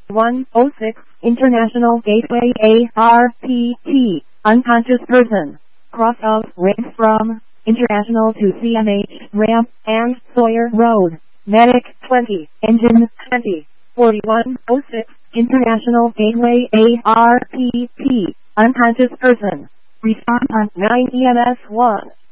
4106 International Gateway ARPT. Unconscious person. Cross of range from International to CMH ramp and Sawyer Road. Medic 20. Engine 20. 4106 International Gateway ARPT. Unconscious person. Respond on 9 EMS 1.